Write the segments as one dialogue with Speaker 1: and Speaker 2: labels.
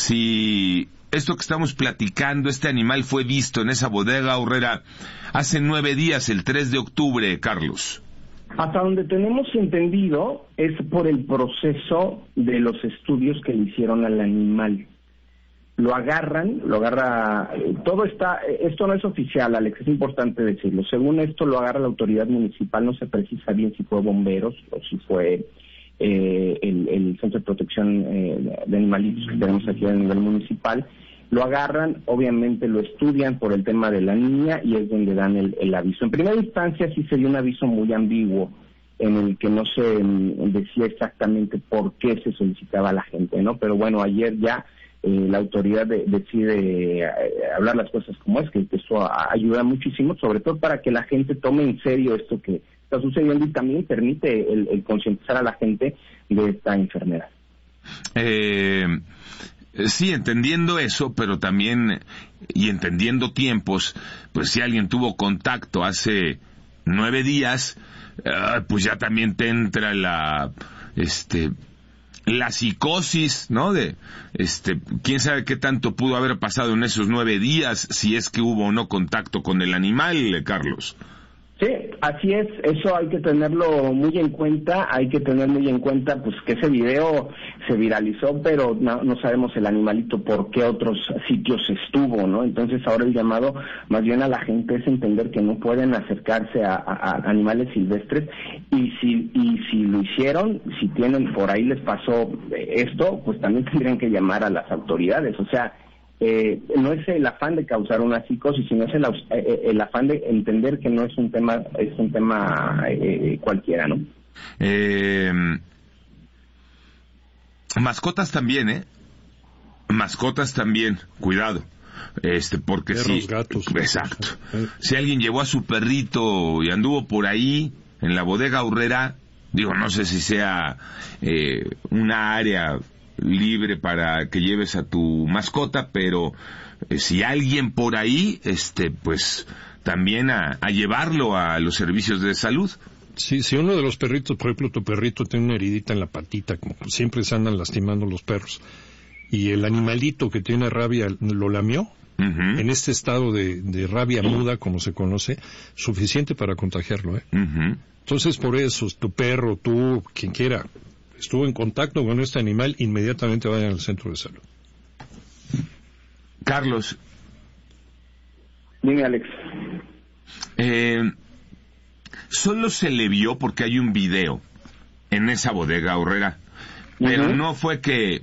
Speaker 1: si esto que estamos platicando, este animal fue visto en esa bodega aurrera hace 9 días, el 3 de octubre, Carlos.
Speaker 2: Hasta donde tenemos entendido es por el proceso de los estudios que le hicieron al animal. Lo agarra, esto no es oficial, Alex, es importante decirlo. Según esto lo agarra la autoridad municipal, no se precisa bien si fue bomberos o si fue el Centro de Protección de Animalitos que tenemos aquí a nivel municipal. Lo agarran, obviamente lo estudian por el tema de la niña y es donde dan el aviso. En primera instancia sí se dio un aviso muy ambiguo en el que no se decía exactamente por qué se solicitaba a la gente, ¿no? Pero bueno, ayer ya la autoridad decide hablar las cosas como es, que eso ayuda muchísimo, sobre todo para que la gente tome en serio esto que está sucediendo y también permite el concientizar a la gente de esta enfermedad.
Speaker 1: Sí, entendiendo eso, pero también, y entendiendo tiempos, pues si alguien tuvo contacto hace 9 días, pues ya también te entra la psicosis, ¿no? Quién sabe qué tanto pudo haber pasado en esos 9 días, si es que hubo o no contacto con el animal, Carlos.
Speaker 2: Sí, así es, eso hay que tenerlo muy en cuenta, pues que ese video se viralizó, pero no sabemos el animalito por qué otros sitios estuvo, ¿no? Entonces ahora el llamado más bien a la gente es entender que no pueden acercarse a animales silvestres y si lo hicieron, si tienen por ahí les pasó esto, pues también tendrían que llamar a las autoridades, o sea, no es el afán de causar una psicosis, sino es el afán de entender que no es un tema cualquiera, ¿no?
Speaker 1: Mascotas también, cuidado. Porque
Speaker 3: perros, gatos.
Speaker 1: Exacto. Si alguien llevó a su perrito y anduvo por ahí en la bodega aurrera, digo, no sé si sea una área libre para que lleves a tu mascota, pero si alguien por ahí, pues también a llevarlo a los servicios de salud.
Speaker 3: Sí, si uno de los perritos, por ejemplo, tu perrito tiene una heridita en la patita, como siempre se andan lastimando los perros, y el animalito que tiene rabia lo lamió, en este estado de rabia muda, como se conoce, suficiente para contagiarlo, Entonces, por eso, tu perro, tú, quien quiera, estuvo en contacto con este animal, inmediatamente vayan al centro de salud.
Speaker 1: Carlos.
Speaker 2: Dime, Alex.
Speaker 1: Solo se le vio porque hay un video en esa bodega aurrera, pero no fue que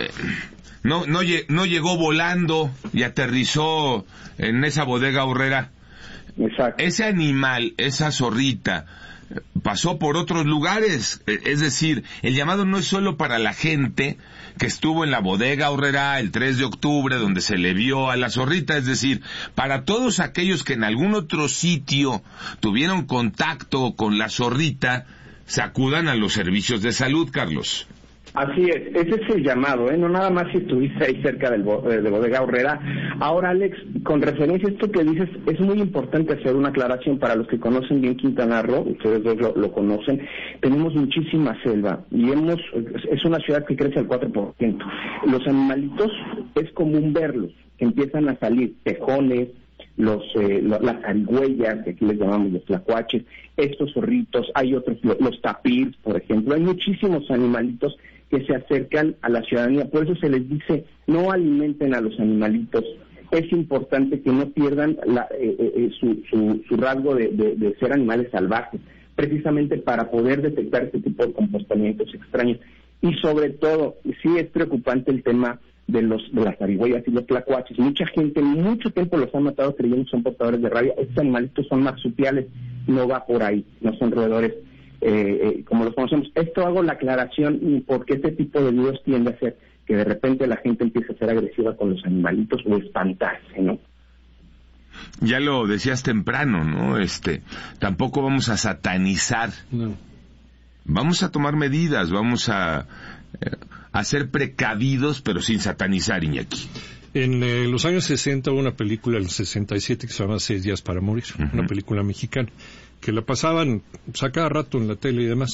Speaker 1: no llegó volando y aterrizó en esa bodega aurrera.
Speaker 2: Exacto.
Speaker 1: Ese animal, esa zorrita, pasó por otros lugares, es decir, el llamado no es solo para la gente que estuvo en la bodega aurrera el 3 de octubre donde se le vio a la zorrita, es decir, para todos aquellos que en algún otro sitio tuvieron contacto con la zorrita, se acudan a los servicios de salud, Carlos.
Speaker 2: Así es, ese es el llamado, no nada más si estuviste ahí cerca de bodega aurrera. Ahora, Alex, con referencia a esto que dices, es muy importante hacer una aclaración para los que conocen bien Quintana Roo, ustedes dos lo conocen, tenemos muchísima selva y es una ciudad que crece al 4%. Los animalitos es común verlos, que empiezan a salir tejones, las arigüeyas, que aquí les llamamos los tlacuaches, estos zorritos, hay otros, los tapirs, por ejemplo, hay muchísimos animalitos que se acercan a la ciudadanía, por eso se les dice, no alimenten a los animalitos, es importante que no pierdan su rasgo de ser animales salvajes, precisamente para poder detectar este tipo de comportamientos extraños, y sobre todo, sí es preocupante el tema de las arigüeyas y los tlacuaches. Mucha gente mucho tiempo los ha matado creyendo que son portadores de rabia. Estos animalitos son marsupiales, no va por ahí, no son roedores como los conocemos. Esto hago la aclaración porque este tipo de videos tiende a hacer que de repente la gente empiece a ser agresiva con los animalitos o espantarse, ¿no?
Speaker 1: Ya lo decías temprano, ¿no? Tampoco vamos a satanizar.
Speaker 3: No.
Speaker 1: Vamos a tomar medidas, vamos a ser precavidos, pero sin satanizar, Iñaki.
Speaker 3: En los años 60 hubo una película, en el 67, que se llama 6 días para morir, una película mexicana, que la pasaban a cada rato en la tele y demás.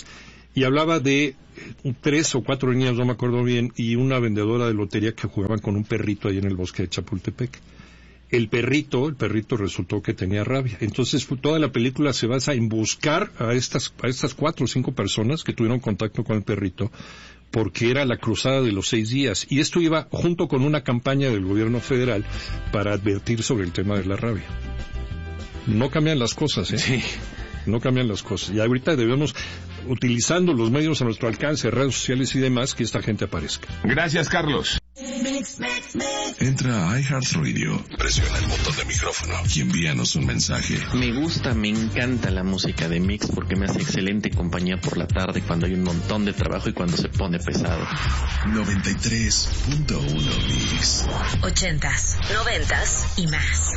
Speaker 3: y hablaba de 3 o 4 niñas, no me acuerdo bien, y una vendedora de lotería que jugaban con un perrito ahí en el bosque de Chapultepec. El perrito resultó que tenía rabia. Entonces toda la película se basa en buscar a estas 4 o 5 personas que tuvieron contacto con el perrito, porque era la cruzada de los 6 días. Y esto iba junto con una campaña del gobierno federal para advertir sobre el tema de la rabia. No cambian las cosas, ¿eh?
Speaker 1: Sí.
Speaker 3: No cambian las cosas. Y ahorita debemos, utilizando los medios a nuestro alcance, redes sociales y demás, que esta gente aparezca.
Speaker 1: Gracias, Carlos.
Speaker 4: Entra a iHeartRadio, presiona el botón de micrófono y envíanos un mensaje.
Speaker 5: Me encanta la música de Mix porque me hace excelente compañía por la tarde cuando hay un montón de trabajo y cuando se pone pesado.
Speaker 4: 93.1 Mix.
Speaker 6: 80s, 90s y más.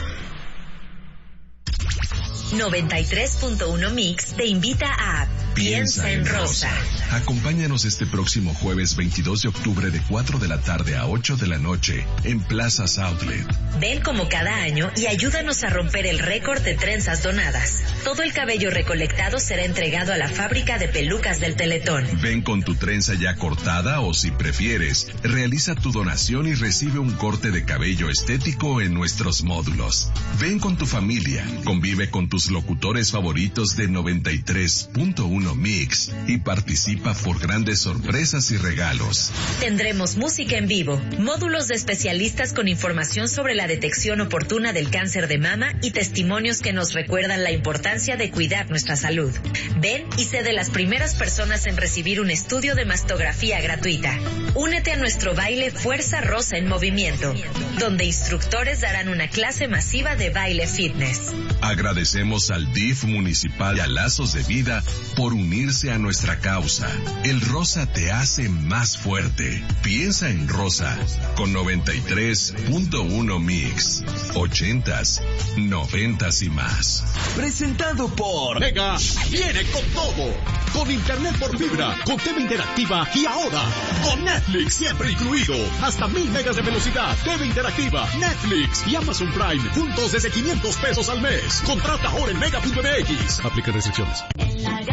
Speaker 6: 93.1 Mix te invita a Piensa en Rosa.
Speaker 4: Acompáñanos este próximo jueves 22 de octubre de 4 de la tarde a 8 de la noche en Plazas Outlet.
Speaker 6: Ven como cada año y ayúdanos a romper el récord de trenzas donadas. Todo el cabello recolectado será entregado a la fábrica de pelucas del Teletón.
Speaker 4: Ven con tu trenza ya cortada o, si prefieres, realiza tu donación y recibe un corte de cabello estético en nuestros módulos. Ven con tu familia, convive con tus locutores favoritos de 93.1 Mix y participa por grandes sorpresas y regalos.
Speaker 6: Tendremos música en vivo, módulos de especialistas con información sobre la detección oportuna del cáncer de mama y testimonios que nos recuerdan la importancia de cuidar nuestra salud. Ven y sé de las primeras personas en recibir un estudio de mastografía gratuita. Únete a nuestro baile Fuerza Rosa en Movimiento, donde instructores darán una clase masiva de baile fitness.
Speaker 4: Agradecemos al DIF municipal y a Lazos de Vida por unirse a nuestra causa. El rosa te hace más fuerte. Piensa en Rosa con 93.1 Mix. 80s, 90s y más.
Speaker 7: Presentado por Mega. Viene con todo. Con internet por fibra, con TV interactiva y ahora con Netflix siempre incluido. Hasta 1000 megas de velocidad. TV interactiva, Netflix y Amazon Prime juntos desde $500 al mes. Contrata ahora en mega.mx. Aplica restricciones.